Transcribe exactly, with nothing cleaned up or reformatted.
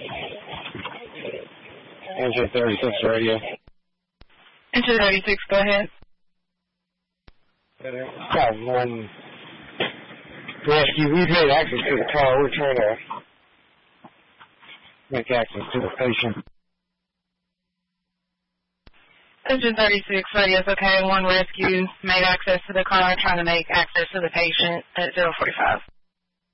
Engine thirty-six radio. Engine thirty-six, go ahead. Got one rescue. We've made access to the car. We're trying to make access to the patient. Engine thirty-six, radio's okay. One rescue made access to the car, trying to make access to the patient at zero forty-five.